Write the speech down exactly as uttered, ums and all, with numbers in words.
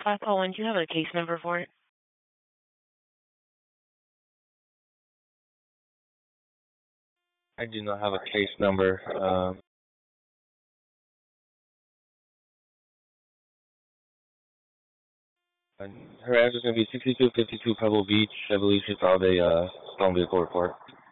five oh one, do you have a case number for it? I do not have a case number. Um, and her address is going to be sixty-two fifty-two Pebble Beach. I believe she filed a uh, stolen vehicle report.